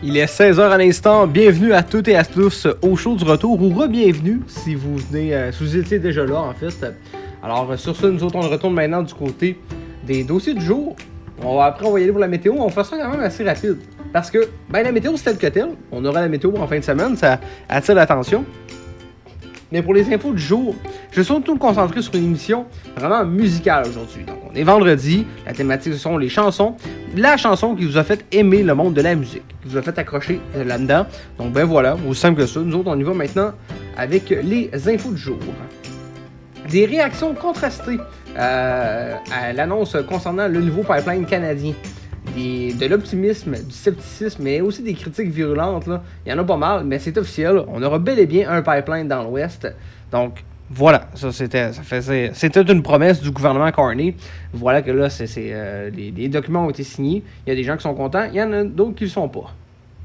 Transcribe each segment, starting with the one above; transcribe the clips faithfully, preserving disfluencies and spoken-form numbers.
Il est seize heures à l'instant. Bienvenue à toutes et à tous au show du retour, ou re-bienvenue si vous venez, euh, si vous étiez déjà là en fait. Alors euh, sur ce, nous autres on retourne maintenant du côté des dossiers du jour. On va, après on va y aller pour la météo. On fait ça quand même assez rapide. Parce que ben, la météo c'est tel que tel. On aura la météo en fin de semaine, ça attire l'attention. Mais pour les infos du jour, je suis surtout concentré sur une émission vraiment musicale aujourd'hui. Donc, on est vendredi, la thématique ce sont les chansons. La chanson qui vous a fait aimer le monde de la musique, qui vous a fait accrocher là-dedans. Donc, ben voilà, aussi simple que ça. Nous autres, on y va maintenant avec les infos du jour. Des réactions contrastées euh, à l'annonce concernant le nouveau pipeline canadien. Des, de l'optimisme, du scepticisme, mais aussi des critiques virulentes. Là. Il y en a pas mal, mais c'est officiel. On aura bel et bien un pipeline dans l'Ouest. Donc, voilà. Ça, c'était, ça faisait, c'était une promesse du gouvernement Carney. Voilà que là, c'est, c'est, euh, les, les documents ont été signés. Il y a des gens qui sont contents. Il y en a d'autres qui ne le sont pas.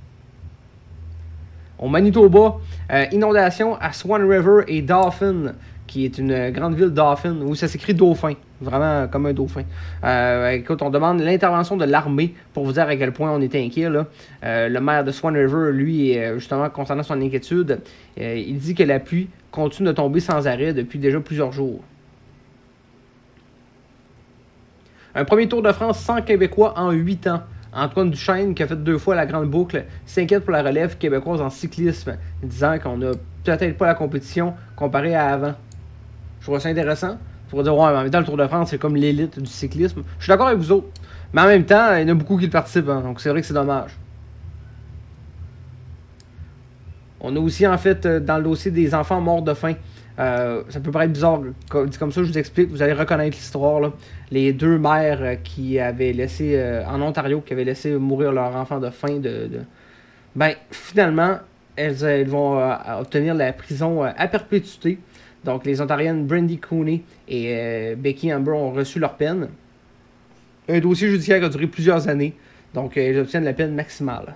Au Manitoba, euh, inondation à Swan River et Dauphin, qui est une grande ville Dauphin, où ça s'écrit Dauphin, vraiment comme un dauphin. Euh, écoute, on demande l'intervention de l'armée pour vous dire à quel point on était inquiet. Là. Euh, le maire de Swan River, lui, justement, concernant son inquiétude, euh, il dit que la pluie continue de tomber sans arrêt depuis déjà plusieurs jours. Un premier Tour de France sans Québécois en huit ans. Antoine Duchesne, qui a fait deux fois la grande boucle, s'inquiète pour la relève québécoise en cyclisme, disant qu'on n'a peut-être pas la compétition comparée à avant. Je trouve ça intéressant. Il faudrait dire, ouais, mais en même temps, le Tour de France, c'est comme l'élite du cyclisme. Je suis d'accord avec vous autres. Mais en même temps, il y en a beaucoup qui le participent, hein, donc c'est vrai que c'est dommage. On a aussi, en fait, dans le dossier des enfants morts de faim. Euh, ça peut paraître bizarre, dit comme ça, je vous explique, vous allez reconnaître l'histoire. Là. Les deux mères qui avaient laissé, euh, en Ontario, qui avaient laissé mourir leur enfant de faim, de, de... ben, finalement, elles, elles vont euh, obtenir la prison euh, à perpétuité. Donc, les Ontariennes Brandy Cooney et euh, Becky Amber ont reçu leur peine. Un dossier judiciaire qui a duré plusieurs années. Donc, euh, ils obtiennent la peine maximale.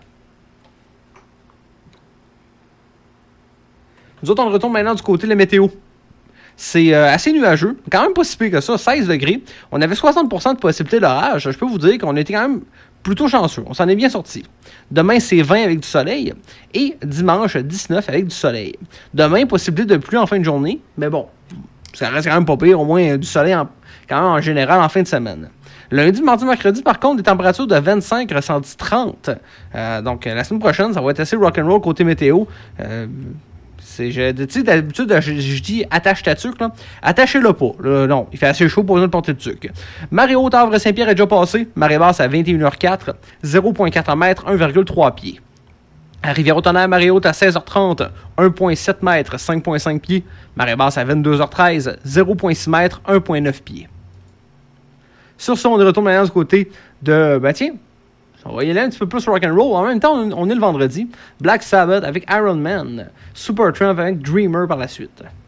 Nous autres, on retourne maintenant du côté de la météo. C'est euh, assez nuageux, quand même pas si pire que ça, seize degrés. On avait soixante pour cent de possibilité d'orage. Je peux vous dire qu'on était quand même plutôt chanceux. On s'en est bien sorti. Demain, c'est vingt avec du soleil. Et dimanche, dix-neuf avec du soleil. Demain, possibilité de pluie en fin de journée. Mais bon, ça reste quand même pas pire. Au moins du soleil en, quand même en général en fin de semaine. Lundi, mardi, mercrredi, par contre, des températures de vingt-cinq ressenties trente. Euh, donc, la semaine prochaine, ça va être assez rock'n'roll côté météo. Euh, C'est, je, tu sais, d'habitude, je, je dis attache ta tuque, là. Attachez-le pas. Là, non, il fait assez chaud pour besoin de porter de tuque. Marée haute, Havre-Saint-Pierre est déjà passé. Marée basse à vingt et une heures quatre, zéro virgule quatre mètres, un virgule trois pieds. À Rivière-au-Tonnerre, marée haute à seize heures trente, un virgule sept mètres, cinq virgule cinq pieds. Marée basse à vingt-deux heures treize, zéro virgule six mètres, un virgule neuf pieds. Sur ça, on est retourné maintenant du côté de, ben tiens, on va y aller un petit peu plus rock'n'roll. En même temps, on est le vendredi. Black Sabbath avec Iron Man. Supertramp avec Dreamer par la suite.